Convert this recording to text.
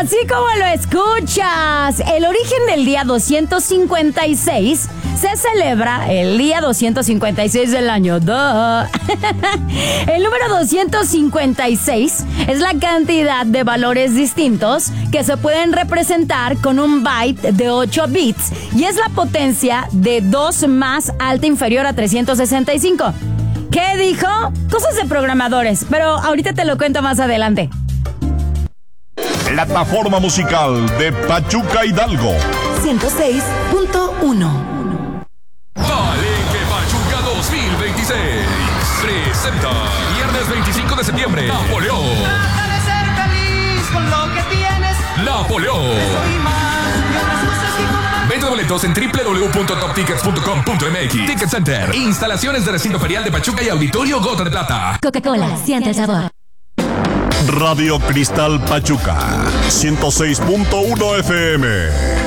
Así como lo escuchas, el origen del día 256 se celebra el día 256 del año. ¡Duh! El número 256 es la cantidad de valores distintos que se pueden representar con un byte de 8 bits y es la potencia de 2 más alta inferior a 365. ¿Qué dijo? Cosas de programadores, pero ahorita te lo cuento más adelante. Plataforma musical de Pachuca Hidalgo 106.1. Palenque Pachuca 2026 presenta viernes 25 de septiembre Napoleón. Trata de ser feliz con lo que tienes. Napoleón. Soy más que otras cosas que compartir. Venta de boletos en www.toptickets.com.mx. Ticket Center. Instalaciones de recinto ferial de Pachuca y Auditorio Gota de Plata. Coca-Cola, siente el sabor. Radio Cristal Pachuca 106.1 FM.